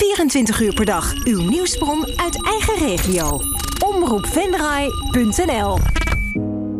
24 uur per dag uw nieuwsbron uit eigen regio. Omroepvenray.nl